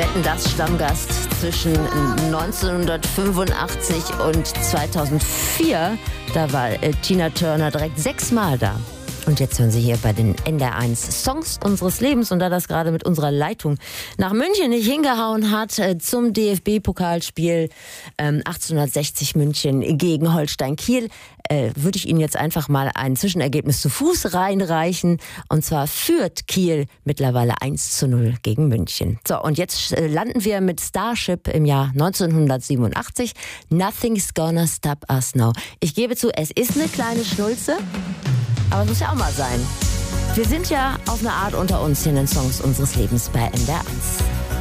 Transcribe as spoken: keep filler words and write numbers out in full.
Wetten, das Stammgast zwischen neunzehnhundertfünfundachtzig und zweitausendvier. Da war äh, Tina Turner direkt sechsmal da. Und jetzt hören Sie hier bei den N D R eins Songs unseres Lebens. Und da das gerade mit unserer Leitung nach München nicht hingehauen hat, äh, zum D F B-Pokalspiel ähm, achtzehnhundertsechzig München gegen Holstein Kiel, äh, würde ich Ihnen jetzt einfach mal ein Zwischenergebnis zu Fuß reinreichen. Und zwar führt Kiel mittlerweile eins zu null gegen München. So, und jetzt äh, landen wir mit Starship im Jahr neunzehnhundertsiebenundachtzig. Nothing's gonna stop us now. Ich gebe zu, es ist eine kleine Schnulze. Aber es muss ja auch mal sein. Wir sind ja auf eine Art unter uns hier in den Songs unseres Lebens bei N D R eins.